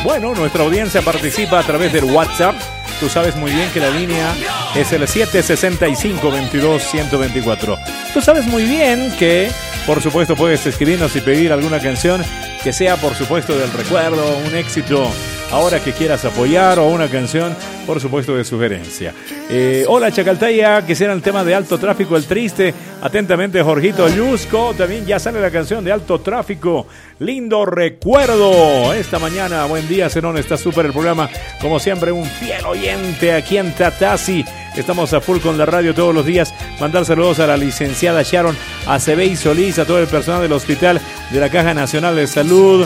Bueno, nuestra audiencia participa a través del WhatsApp. Tú sabes muy bien que la línea es el 765-22-124. Tú sabes muy bien que, por supuesto, puedes escribirnos y pedir alguna canción que sea, por supuesto, del recuerdo, un éxito ahora que quieras apoyar, o una canción, por supuesto, de sugerencia. Hola, Chacaltaya, quisiera el tema de Alto Tráfico, El Triste. Atentamente, Jorgito Llusco. También ya sale la canción de Alto Tráfico, Lindo Recuerdo. Esta mañana, buen día, Zenón, está súper el programa. Como siempre, un fiel oyente aquí en Tatasi. Estamos a full con la radio todos los días. Mandar saludos a la licenciada Sharon Acebey Solís, a todo el personal del hospital de la Caja Nacional de Salud,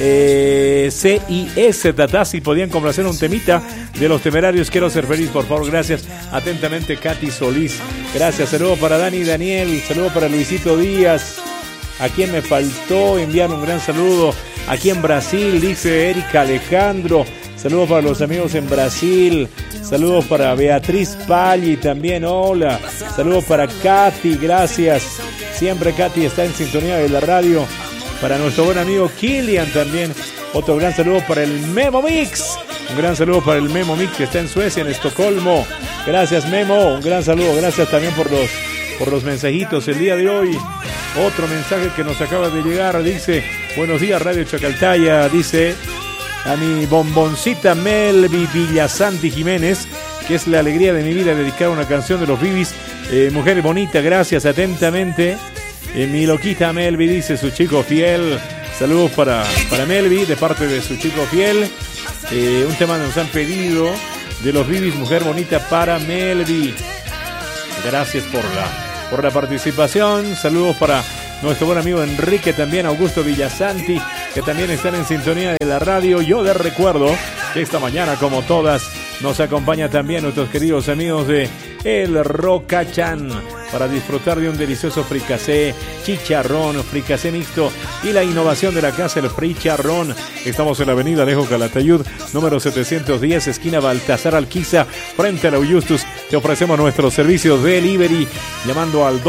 CIS Tatasi. Podían complacer un temita de Los Temerarios, Quiero Ser Feliz, por favor, gracias. Atentamente, Katy Solís. Gracias, saludo para Dani Daniel, saludo para Luisito Díaz. A quien me faltó enviar un gran saludo aquí en Brasil, dice Erika Alejandro. Saludos para los amigos en Brasil. Saludos para Beatriz Palli también, hola. Saludos para Katy, gracias. Siempre Katy está en sintonía de la radio. Para nuestro buen amigo Kilian también. Otro gran saludo para el Memo Mix. Un gran saludo para el Memo Mix que está en Suecia, en Estocolmo. Gracias, Memo. Un gran saludo. Gracias también por los mensajitos el día de hoy. Otro mensaje que nos acaba de llegar. Dice, buenos días, Radio Chacaltaya. Dice, a mi bomboncita Melvi Villasanti Jiménez, que es la alegría de mi vida, dedicar una canción de los Bibis. Mujer bonita, gracias, atentamente. Mi loquita Melvi, dice su chico fiel. Saludos para Melvi, de parte de su chico fiel. Un tema nos han pedido de los Bibis, Mujer bonita para Melvi. Gracias por la participación. Saludos para nuestro buen amigo Enrique, también Augusto Villasanti, que también están en sintonía de la radio. Yo les recuerdo que esta mañana, como todas, nos acompaña también nuestros queridos amigos de El Rocachan para disfrutar de un delicioso fricasé, chicharrón, fricasé mixto y la innovación de la casa, el fricharrón. Estamos en la avenida Alejo Calatayud, número 710, esquina Baltasar Alquiza, frente a la Justus. Te ofrecemos nuestros servicios de delivery llamando al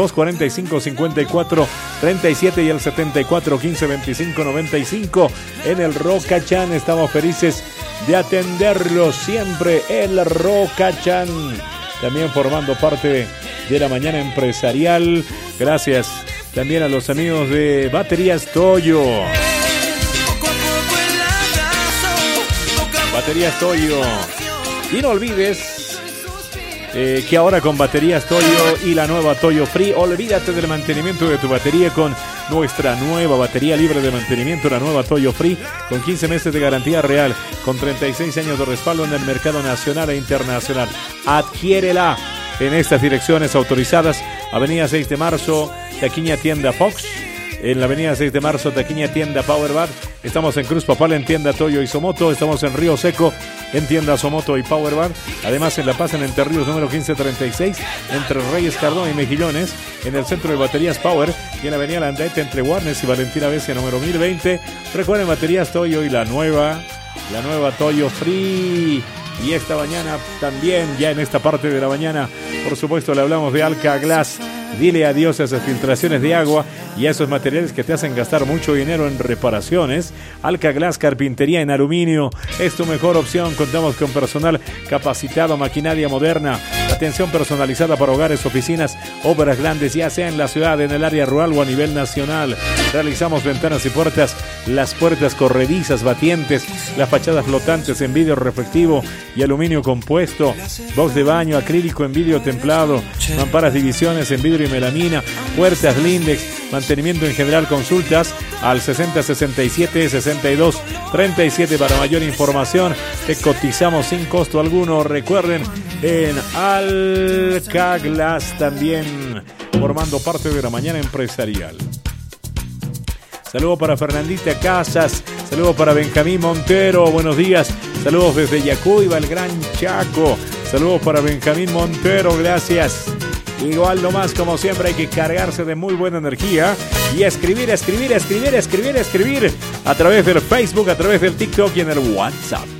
245-5437 y al 74-15-25-95. En El Rocachan estamos felices de atenderlos siempre. El Rocachan, también formando parte de la mañana empresarial. Gracias también a los amigos de Baterías Toyo. Baterías Toyo. Y no olvides que ahora con Baterías Toyo y la nueva Toyo Free, olvídate del mantenimiento de tu batería con nuestra nueva batería libre de mantenimiento, la nueva Toyo Free, con 15 meses de garantía real, con 36 años de respaldo en el mercado nacional e internacional. Adquiérela en estas direcciones autorizadas: Avenida 6 de Marzo, Taquiña Tienda Fox. En la Avenida 6 de Marzo, Taquiña Tienda Powerbar. Estamos en Cruz Papal, en Tienda Toyo y Somoto. Estamos en Río Seco, en Tienda Somoto y Powerbar. Además, en La Paz, en Entre Ríos, número 1536, entre Reyes Cardón y Mejillones, en el centro de Baterías Power, y en la Avenida Landete, entre Warnes y Valentina Becia, número 1020. Recuerden, Baterías Toyo y la nueva Toyo Free. Y esta mañana también, ya en esta parte de la mañana, por supuesto, le hablamos de Alka Glass. Dile adiós a esas filtraciones de agua y a esos materiales que te hacen gastar mucho dinero en reparaciones. Alka Glass, carpintería en aluminio, es tu mejor opción. Contamos con personal capacitado, maquinaria moderna, atención personalizada para hogares, oficinas, obras grandes, ya sea en la ciudad, en el área rural o a nivel nacional. Realizamos ventanas y puertas, las puertas corredizas, batientes, las fachadas flotantes en vidrio reflectivo y aluminio compuesto, box de baño, acrílico en vidrio templado, mamparas divisiones en vidrio y melamina, puertas Lindex, mantenimiento en general. Consultas al 6067-6237 para mayor información. Te cotizamos sin costo alguno. Recuerden, en Alka Glass también formando parte de la mañana empresarial. Saludos para Fernandita Casas, saludos para Benjamín Montero, buenos días, saludos desde Yacuiba, el Gran Chaco, saludos para Benjamín Montero, gracias. Igual nomás, como siempre, hay que cargarse de muy buena energía y escribir a través del Facebook, a través del TikTok y en el WhatsApp.